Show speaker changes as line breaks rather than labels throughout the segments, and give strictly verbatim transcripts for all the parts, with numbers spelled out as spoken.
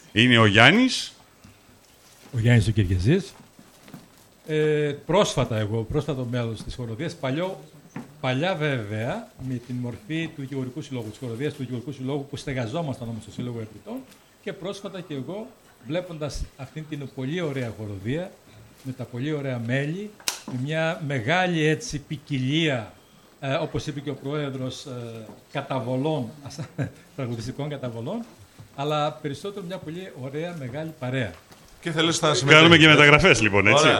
Είναι ο Γιάννης.
Ο Γιάννης ο Κυριαζής. Ε, πρόσφατα εγώ, πρόσφατο μέλος της χοροδίας. Παλιό, παλιά βέβαια, με την μορφή του Δικηγορικού Συλλόγου, της χοροδίας του Δικηγορικού Συλλόγου που στεγαζόμασταν όμως στο Σύλλογο Ερτριτών. Και πρόσφατα και εγώ, βλέποντας αυτήν την πολύ ωραία χοροδία, με τα πολύ ωραία μέλη, με μια μεγάλη έτσι ποικιλία, ε, όπως είπε και ο Πρόεδρος, ε, καταβολών, τραγουδιστικών καταβολών, αλλά περισσότερο μια πολύ ωραία μεγάλη παρέα.
Και θέλεις να
κάνουμε και μεταγραφές λοιπόν, έτσι.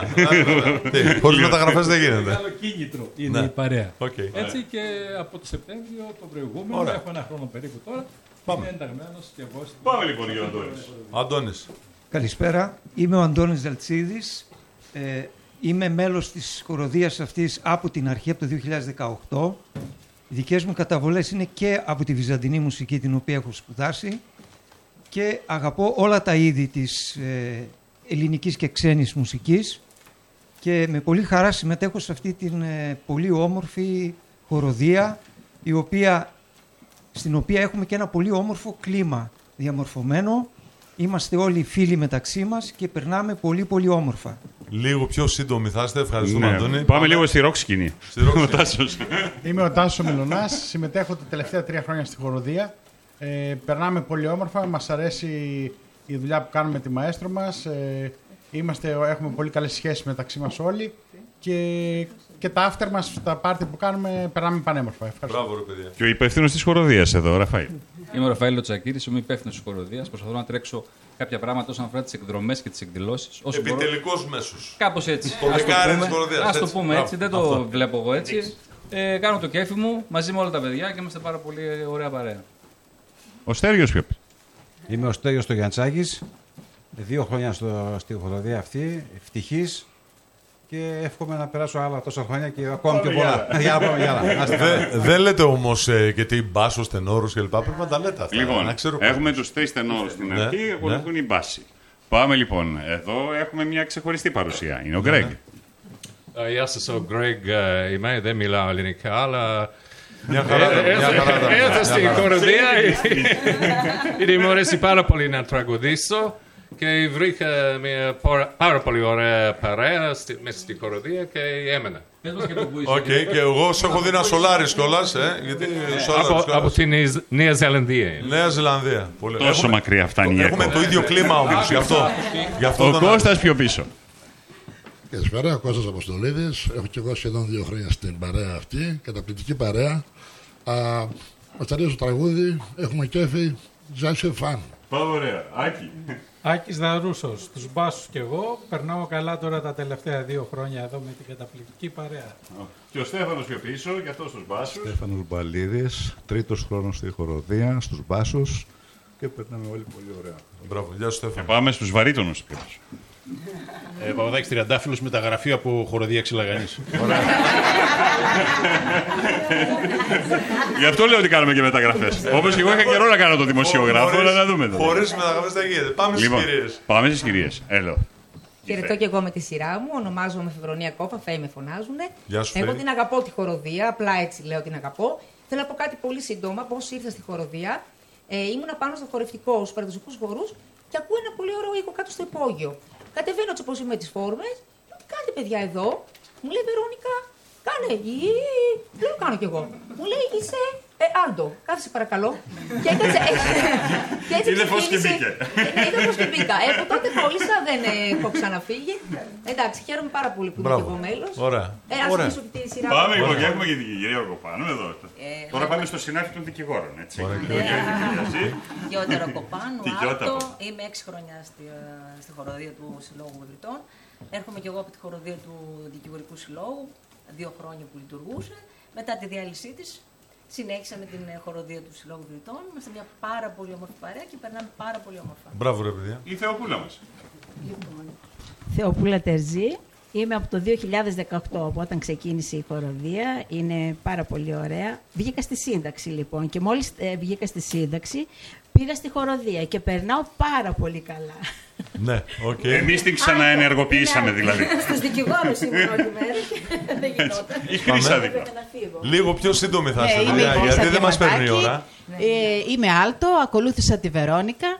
Χωρίς μεταγραφές δεν γίνεται.
Μεγάλο κίνητρο είναι η παρέα.
Okay.
Έτσι και από το Σεπτέμβριο, το προηγούμενο, Ωραία. έχω ένα χρόνο περίπου τώρα, είμαι ενταγμένος και εγώ.
Πάμε λοιπόν για τον Αντώνης.
Αντώνης.
Καλησπέρα, είμαι ο Αντώνης Δελτσίδης. Ε, είμαι μέλος της χοροδίας αυτής από την αρχή, από το δύο χιλιάδες δεκαοκτώ. Οι δικές μου καταβολές είναι και από τη βυζαντινή μουσική, την οποία έχω σπουδάσει, και αγαπώ όλα τα είδη της ε, ελληνικής και ξένης μουσικής και με πολύ χαρά συμμετέχω σε αυτή την ε, πολύ όμορφη χοροδία, η οποία, στην οποία έχουμε και ένα πολύ όμορφο κλίμα διαμορφωμένο. Είμαστε όλοι φίλοι μεταξύ μας και περνάμε πολύ πολύ όμορφα.
Λίγο πιο σύντομοι θα είστε. Ευχαριστούμε, ναι. Αντώνη.
Πάμε, Πάμε λίγο στη ροκ σκηνή.
Στη rock σκηνή.
Είμαι ο Τάσος Μελωνάς. Συμμετέχω τα τελευταία τρία χρόνια στη χοροδία. Ε, περνάμε πολύ όμορφα. Μας αρέσει η δουλειά που κάνουμε με τη μαέστρο μας. Ε, είμαστε, έχουμε πολύ καλές σχέσεις μεταξύ μας όλοι. Και, και τα after μας, τα πάρτι που κάνουμε, περνάμε πανέμορφα. Ευχαριστώ.
Μπράβο, ρε παιδιά.
Και ο υπεύθυνος της χοροδίας εδώ, Ραφαήλ.
Είμαι ο Ραφαήλ Λοτσακίδης, είμαι υπεύθυνος της χοροδίας. Προσπαθώ να τρέξω κάποια πράγματα όσον αφορά τις εκδρομές και τις εκδηλώσεις.
Επιτελικός μέσος.
Κάπως έτσι.
Ας
το πούμε έτσι, δεν το βλέπω εγώ έτσι. Ε, κάνω το κέφι μου μαζί με όλα τα παιδιά και είμαστε πάρα πολύ ωραία παρέα.
Ο Στέργιος ποιο?
Είμαι ο Στέργιος το Γιαντσάκης. Δύο χρόνια στο, στη χοροδία αυτή, ευτυχής. Και εύχομαι να περάσω άλλα τόσα χρόνια και ακόμη πιο πολλά. Για να πάμε για άλλα.
Δεν λέτε όμως ε, και τι μπάσος, τενόρους κλπ. Πρέπει να τα λέτε αυτά.
Λοιπόν,
να ξέρω
έχουμε τους τρεις τενόρους στην
ναι,
αρχή, ακολουθούν
ναι.
οι μπάσοι. Πάμε λοιπόν. Εδώ έχουμε μια ξεχωριστή παρουσία. Είναι ο Γκρέγκ.
Uh, γεια σας, ο Γκρέγκ uh, είμαι. Δεν μιλάω ελληνικά, αλλά...
Μια χαρά.
Έρθα στην χοροδία. Γιατί μου αρέσει πάρα πολύ να τραγουδήσω. Και βρήκα μια πάρα πολύ ωραία παρέα μέσα στην χοροδία και έμενα.
Οκ, και εγώ σε έχω δει να σολάρεις κιόλας, ε, γιατί
από τη Νέα Ζηλανδία.
Νέα Ζηλανδία.
Τόσο μακριά φτάνει.
Έχουμε το ίδιο κλίμα όμως, γι' αυτό.
Ο Κώστας πιο πίσω.
Καλησπέρα, ο Κώστας Αποστολίδης. Έχω και εγώ σχεδόν δύο χρόνια στην παρέα αυτή, καταπληκτική παρέα. Μας αρέσει το τραγούδι, έχουμε κέφι, just have fun.
Πάρα ωραία. Άκη.
Άκης Δαρούσος, τους μπάσους κι εγώ. Περνάω καλά τώρα τα τελευταία δύο χρόνια εδώ με την καταπληκτική παρέα.
Και ο Στέφανος πιο πίσω, και αυτός στους μπάσους.
Στέφανος Μπαλίδης, τρίτος χρόνος στη χοροδία, στους μπάσους και περνάμε όλοι πολύ ωραία.
Μπράβο, γεια σου Στέφανο.
Και πάμε στους βαρύτονους.
Ε, Παπαδάκης Τριαντάφυλλος με τα γραφεία από χοροδία Ξυλαγανής.
Γι' αυτό λέω ότι κάνουμε και μεταγραφές. Όπως και εγώ είχα καιρό να κάνω το δημοσιογράφο, αλλά να δούμε τώρα.
Χωρίς μεταγραφές δεν γίνεται. Πάμε στις κυρίες.
Πάμε στις κυρίες. Έλα.
Χαιρετώ και εγώ με τη σειρά μου. Ονομάζομαι Φεβρονία Κόφα, Φέη με φωνάζουνε.
Γεια σου,
εγώ
Φέη.
την αγαπώ τη χοροδία, απλά έτσι λέω την αγαπώ. Θέλω να πω κάτι πολύ σύντομα. Πώς ήρθα στη χοροδία. Ε, ήμουνα πάνω στο χορευτικό, στους παραδοσιακούς χορούς και ακούω ένα πολύ ωραίο ήχο κάτω στο υπόγειο. Κατεβαίνω έτσι όπως είμαι με τις φόρμες. Κάντε παιδιά εδώ. Μου λέει Βερόνικα, κάνε. Λέω κάνω κι εγώ. Μου λέει είσαι ε, Άλντο. Κάθεσαι παρακαλώ. Και έκατσε. Και έτσι
είναι φως και μπήκε.
Είναι φως και μπήκα. Ε, από τότε κόλλησα, δεν έχω ξαναφύγει. Εντάξει, χαίρομαι πάρα πολύ που είμαι και εγώ μέλος.
Ωραία.
Ε, ας πείσω και τη σειρά.
Πάμε λοιπόν και έχουμε και την κυρία Κοπάνου εδώ. Τώρα πάμε στο συνάρτημα των δικηγόρων, έτσι.
Γιώτερα Κοπάνου, Άλτο. Είμαι έξι χρόνια στη χοροδία του Συλλόγου Ιδρυτών. Έρχομαι και εγώ από τη χοροδία του Δικηγορικού Συλλόγου, δύο χρόνια που λειτουργούσε. Μετά τη διάλυσή της, συνέχισα με την χοροδία του Συλλόγου Ιδρυτών. Είμαστε μια πάρα πολύ όμορφη παρέα και περνάμε πάρα πολύ όμορφα.
Μπράβο, ρε παιδιά.
Η Θεοπούλα μας.
Λοιπόν, Θεοπούλα Τερζή. Είμαι από το δύο χιλιάδες δεκαοκτώ, από όταν ξεκίνησε η χοροδία. Είναι πάρα πολύ ωραία. Βγήκα στη σύνταξη λοιπόν και μόλις ε, βγήκα στη σύνταξη πήγα στη χοροδία και περνάω πάρα πολύ καλά.
Ναι, οκ.
Εμείς την ξαναενεργοποιήσαμε δηλαδή.
Στους δικηγόρους ήμουν όλη μέρα και δεν γινόταν.
Η χρυσά δίπλα.
Λίγο πιο σύντομη θα είστε, γιατί δεν μας παίρνει η ώρα.
Είμαι Άλτο, ακολούθησα τη Βερόνικα.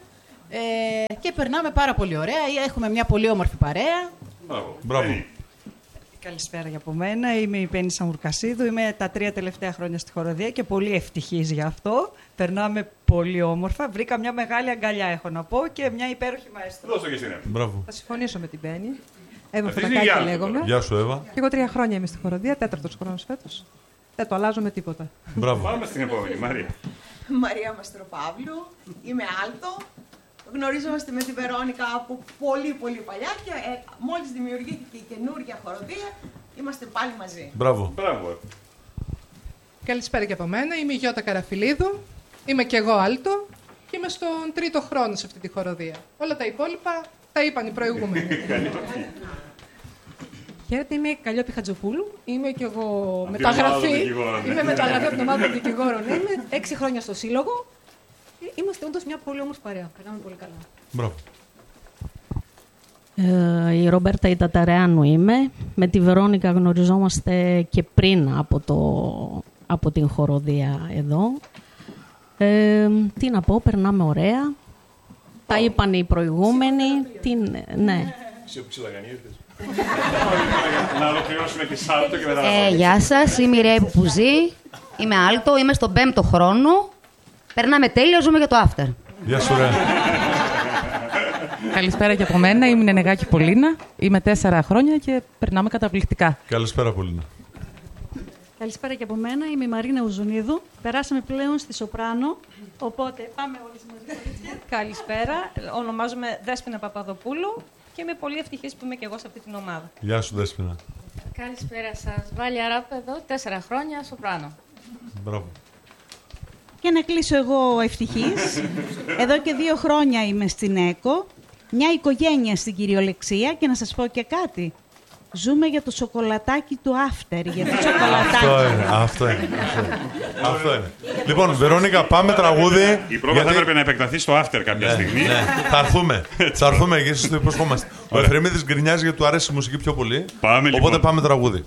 Ε, και περνάμε πάρα πολύ ωραία. Έχουμε μια πολύ όμορφη παρέα.
Μπράβο.
Καλησπέρα για από μένα. Είμαι η Πέννη Σαμουρκασίδου. Είμαι τα τρία τελευταία χρόνια στη χοροδία και πολύ ευτυχής γι' αυτό. Περνάμε πολύ όμορφα. Βρήκα μια μεγάλη αγκαλιά, έχω να πω, και μια υπέροχη μαέστρο.
Δώσε και στην Εύα.
Μπράβο.
Θα συμφωνήσω με την Πέννη. Εύα
Αυτή είναι η
Φωτακάκη
Γιάννη
λέγομαι.
τώρα.
Γεια σου, Εύα.
Και εγώ τρία χρόνια είμαι στη χοροδία, τέταρτος χρόνος φέτος. Δεν το αλλάζω με τίποτα.
Μπράβο.
Πάμε στην επόμενη, Μαρία.
Μαρία Μαστροπαύλου, είμαι άλτο. Γνωρίζομαστε με τη Βερόνικα από πολύ πολύ παλιά και ε, μόλις δημιουργήθηκε η καινούργια χοροδία, είμαστε πάλι μαζί.
Μπράβο.
Μπράβο.
Καλησπέρα και από μένα. Είμαι η Γιώτα Καραφιλίδου. Είμαι και εγώ άλτο και είμαι στον τρίτο χρόνο σε αυτή τη χοροδία. Όλα τα υπόλοιπα τα είπαν οι προηγούμενοι.
Χαίρετε, είμαι η Καλλιόπη Χατζοπούλου. Είμαι και εγώ
Από την
μεταγραφή.
ομάδα των δικηγόρων.
Είμαι μεταγραφή από την ομάδα των δικηγόρων. Είμαι έξι χρόνια στο σύλλογο. Είμαστε όντως μια πολύ όμορφη παρέα. Περνάμε πολύ καλά.
Μπράβο.
Ε, η Ρομπέρτα Ιταταρεάνου είμαι. Με τη Βερόνικα γνωριζόμαστε και πριν από, το, από την χοροδία εδώ. Ε, τι να πω, περνάμε ωραία. Τα είπαν οι προηγούμενοι. Τι, ναι.
Να ολοκληρώσουμε τη Σάλτο και μετά να
Ε, γεια σας, είμαι η Ρέα Πουπουζή. Είμαι άλτο, είμαι στον πέμπτο χρόνο. Περνάμε τέλεια, ζούμε για το after.
Γεια σου, Ρέα.
Καλησπέρα και από μένα. Είμαι η Νενεγάκη Πολίνα. Είμαι τέσσερα χρόνια και περνάμε καταπληκτικά.
Καλησπέρα, Πολίνα.
Καλησπέρα και από μένα. Είμαι η Μαρίνα Ουζουνίδου. Περάσαμε πλέον στη Σοπράνο. Οπότε πάμε όλες μαζί.
Καλησπέρα. Ονομάζομαι Δέσποινα Παπαδοπούλου και είμαι πολύ ευτυχής που είμαι και εγώ σε αυτή την ομάδα.
Γεια σου, Δέσποινα.
Καλησπέρα σας. Βάλια Ράπεδο, τέσσερα χρόνια, σοπράνο.
Μπράβο.
Και να κλείσω εγώ ευτυχής. Εδώ και δύο χρόνια είμαι στην ΕΚΟ. Μια οικογένεια στην κυριολεξία και να σας πω και κάτι. Ζούμε για το σοκολατάκι του after. Για το σοκολατάκι.
Αυτό είναι, αυτό είναι. Αυτό είναι. Λοιπόν, Βερόνικα, πάμε τραγούδι.
Η πρόβα θα έπρεπε να επεκταθεί στο after κάποια
Ναι,
στιγμή.
ναι. Θα έρθουμε. Θα έρθουμε και εσείς το υποσχόμαστε. Ο Εφρεμίδης γκρινιάζει γιατί του αρέσει η μουσική πιο πολύ.
Πάμε,
Οπότε
λοιπόν.
πάμε τραγούδι.